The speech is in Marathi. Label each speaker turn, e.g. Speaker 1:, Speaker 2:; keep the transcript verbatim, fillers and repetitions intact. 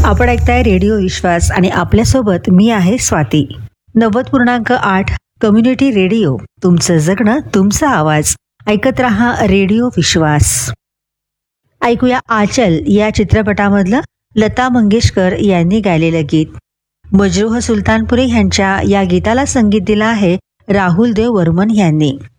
Speaker 1: आपण ऐकताय रेडिओ विश्वास आणि आपल्यासोबत मी आहे स्वाती. नव्वद पूर्णांक आठ कम्युनिटी रेडिओ, तुमचं जगणं तुमचा आवाज. ऐकत रहा रेडिओ विश्वास. ऐकूया आचल या चित्रपटामधलं लता मंगेशकर यांनी गायलेलं गीत. मजरूह सुलतानपुरी यांच्या या गीताला संगीत दिलं आहे राहुल देव वर्मन यांनी.